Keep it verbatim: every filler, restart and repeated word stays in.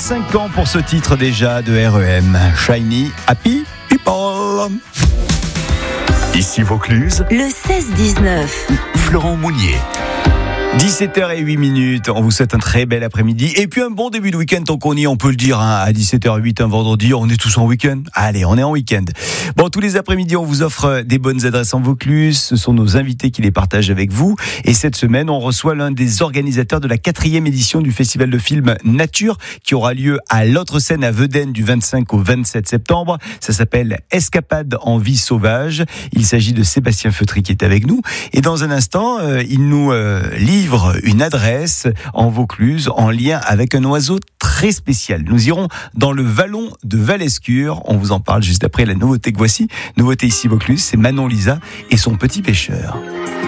vingt-cinq ans pour ce titre déjà de R E M. Shiny Happy People. Ici Vaucluse, le seize dix-neuf. Florent Mounier. dix-sept heures zéro huit minutes, on vous souhaite un très bel après-midi et puis un bon début de week-end tant qu'on y est, on peut le dire, hein, à dix-sept heures zéro huit un vendredi, on est tous en week-end. Allez, on est en week-end. Bon, tous les après-midi, on vous offre des bonnes adresses en Vaucluse, ce sont nos invités qui les partagent avec vous et cette semaine, on reçoit l'un des organisateurs de la quatrième édition du festival de film Nature qui aura lieu à l'autre scène à Vedène du vingt-cinq au vingt-sept septembre. Ça s'appelle Escapade en vie sauvage. Il s'agit de Sébastien Feutry qui est avec nous et dans un instant, euh, il nous euh, livre une adresse en Vaucluse en lien avec un oiseau très spécial. Nous irons dans le vallon de Valescure. On vous en parle juste après la nouveauté que voici. Nouveauté ici Vaucluse, c'est Manon Lisa et son petit pêcheur.